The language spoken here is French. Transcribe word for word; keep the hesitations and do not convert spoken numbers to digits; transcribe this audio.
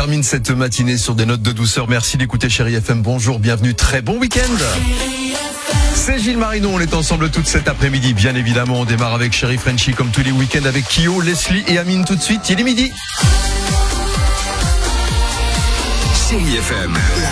termine cette matinée sur des notes de douceur. Merci d'écouter Chérie F M. Bonjour, bienvenue, très bon week-end. C'est Gilles Marino, on est ensemble toute cet après-midi. Bien évidemment, on démarre avec Chérie Frenchy comme tous les week-ends avec Kyo, Leslie et Amine tout de suite. Il est midi. Chérie F M, la